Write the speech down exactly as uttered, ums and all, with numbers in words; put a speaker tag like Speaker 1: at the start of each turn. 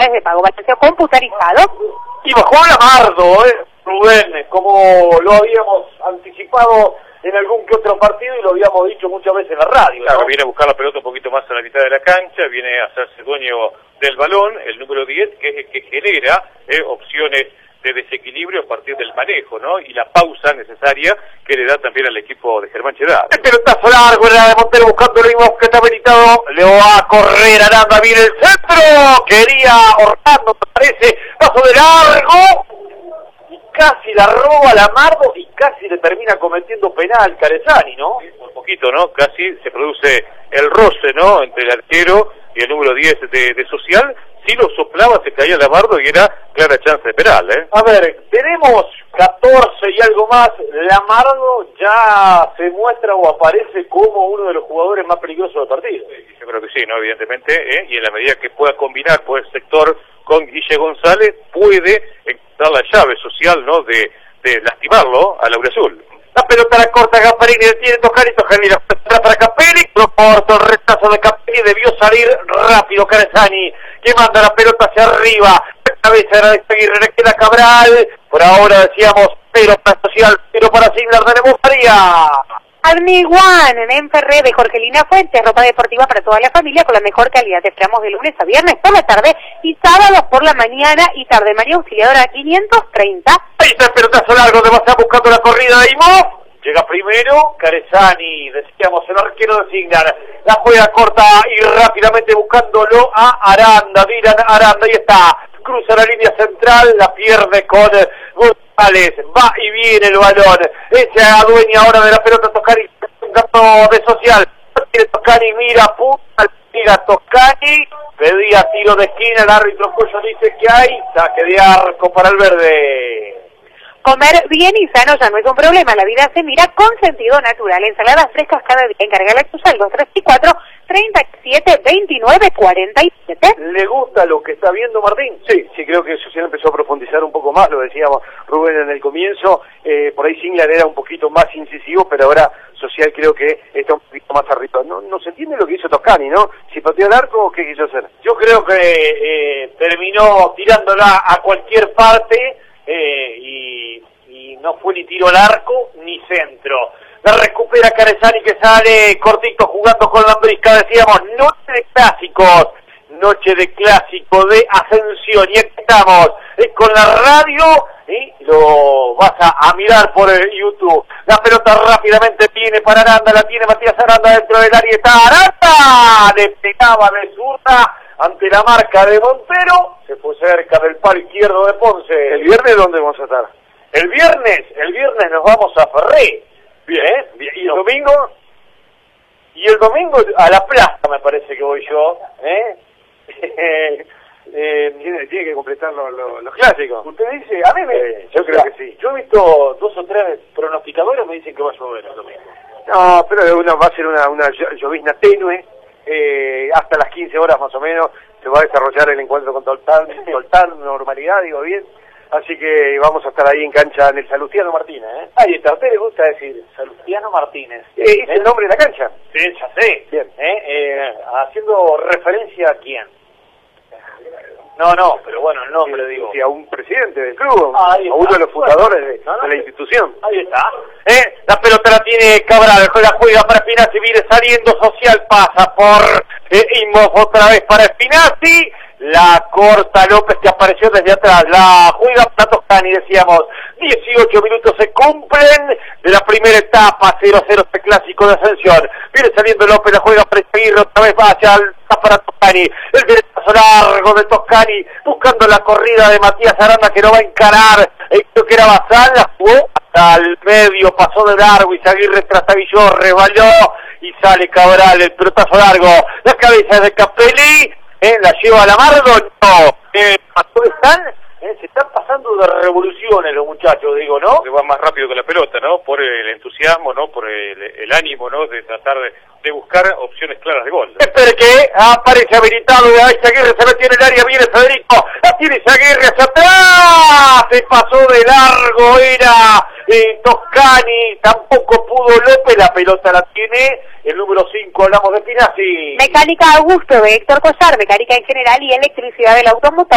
Speaker 1: modalidades de pago. Balanceo computarizado.
Speaker 2: Y bajó Lamardo, ¿eh? Rubén, como lo habíamos anticipado en algún que otro partido y lo habíamos dicho muchas veces en la radio, ¿no?
Speaker 3: Claro, viene a buscar la pelota un poquito más a la mitad de la cancha, viene a hacerse dueño del balón, el número diez, que es el que genera eh, opciones de desequilibrio a partir del manejo, ¿no? Y la pausa necesaria que le da también al equipo de Germán Chedar.
Speaker 2: El pelotazo largo era de Montero buscando lo mismo que está habilitado, le va a correr Aranda, viene el centro, quería Orlando, me parece, paso de largo, y casi la roba Lamardo y casi le termina cometiendo penal Carezani, ¿no?
Speaker 3: Un poquito, ¿no? Casi se produce el roce, ¿no? Entre el arquero y el número diez de, de Social. Si lo soplaba se caía Lamardo y era clara chance de penal, ¿eh?
Speaker 2: A ver, tenemos catorce y algo más, Lamardo ya se muestra o aparece como uno de los jugadores más peligrosos del partido.
Speaker 3: Yo creo que sí, ¿no? Evidentemente, ¿eh? Y en la medida que pueda combinar por el sector con Guille González, puede encontrar la llave Social, ¿no? De, de lastimarlo a Lauriazul.
Speaker 2: La pelota la corta Gasparini, le tiene Toscani, Toscani la pelota para Capelli, lo corto, el retraso de Capelli, debió salir rápido Carezani, que manda la pelota hacia arriba, la cabeza era de Aguirre, le queda Cabral, por ahora decíamos, pero para Social, pero para Siglar, tenemos María.
Speaker 1: Armiguan en Enferré de Jorgelina Fuentes, ropa deportiva para toda la familia con la mejor calidad. Te esperamos de lunes a viernes por la tarde y sábados por la mañana y tarde. María Auxiliadora quinientos treinta.
Speaker 2: Ahí está el pelotazo largo, de estar buscando la corrida de Imo. Llega primero Carezani, decíamos el arquero de Signar. La juega corta y rápidamente buscándolo a Aranda, Dylan Aranda, ahí está. Cruza la línea central, la pierde con González, va y viene el balón, se adueña ahora de la pelota Toscani, un gato de Social, tiene Toscani, mira, punta, mira Toscani, pedía tiro de esquina, el árbitro Cuello dice que hay saque de arco para el verde.
Speaker 1: Comer bien y sano ya no es un problema, la vida se mira con sentido natural. Ensaladas frescas cada día, encargala tus algo, tres y cuatro, treinta y siete, veintinueve, cuarenta y siete.
Speaker 2: ¿Le gusta lo que está viendo Martín? Sí, sí, creo que Social empezó a profundizar un poco más, lo decíamos Rubén en el comienzo, eh, por ahí Singlar era un poquito más incisivo, pero ahora Social creo que está un poquito más arriba. No, no se entiende lo que hizo Toscani, ¿no? Si pateó el arco, ¿qué quiso hacer? Yo creo que eh, terminó tirándola a cualquier parte, Eh, y, y no fue ni tiro al arco ni centro. La recupera Carezani que sale cortito jugando con Lambrisca, decíamos, noche de clásicos, noche de clásico de Ascensión, y aquí estamos eh, con la radio y lo vas a, a mirar por el YouTube. La pelota rápidamente tiene para Aranda, la tiene Matías Aranda dentro del área, está Aranda, le pegaba de zurda ante la marca de Montero, se fue cerca del palo izquierdo de Ponce. ¿El viernes dónde vamos a estar? El viernes, el viernes nos vamos a Ferré. Bien, bien. ¿Y el domingo? Y el domingo a la plaza me parece que voy yo, ¿eh? eh tiene, tiene que completar lo, lo, los clásicos. ¿Usted dice? A mí me... Eh, yo creo que sí. Yo he visto dos o tres pronosticadores me dicen que va a llover el domingo. No, pero una, va a ser una, una llovizna tenue. Eh, hasta las quince horas más o menos se va a desarrollar el encuentro con Toltán, Toltán, normalidad, digo bien, así que vamos a estar ahí en cancha en el Salustiano Martínez, ¿eh? Ahí está, ¿a usted le gusta decir Salustiano Martínez? Eh, ¿Es ¿Eh? el nombre de la cancha? Sí, ya sé. Bien. ¿Eh? Eh, haciendo referencia a quién. No, no, pero bueno, el nombre, sí, digo. Sí, a un presidente del club, a uno de los fundadores de, no, no, de la institución. Ahí está. ¿Eh? La pelota la tiene Cabral, la juega para Spinazzi, viene saliendo Social, pasa por eh, Imhoff otra vez para Spinazzi, la corta López que apareció desde atrás, la juega para Toscani, decíamos, dieciocho minutos se cumplen de la primera etapa, cero cero este clásico de Ascensión. Viene saliendo López, la juega para Seguirre, otra vez va hacia el para Toscani, el derechazo largo de Toscani, buscando la corrida de Matías Aranda que no va a encarar, eh, creo que era Bazán, la jugó hasta el medio, pasó de largo y Seguirre trastabilló, resbaló y sale Cabral, el pelotazo largo, la cabeza de Capelli, eh, la lleva a Lamardo, no, eh, están, eh, se están pasando de revoluciones los muchachos, digo, ¿no?
Speaker 3: Que va más rápido que la pelota, ¿no? Por el entusiasmo, ¿no? Por el, el ánimo, ¿no? De tratar de, de buscar opciones claras de gol.
Speaker 2: Espere que aparece habilitado, y ahí Seguirre se metió en el área, viene Federico, la tiene Seguirre hacia atrás, se pasó de largo, era eh, Toscani, tampoco pudo López, la pelota la tiene el número cinco, hablamos de Spinazzi.
Speaker 1: Mecánica Augusto de Héctor Cosar, mecánica en general y electricidad del automotor.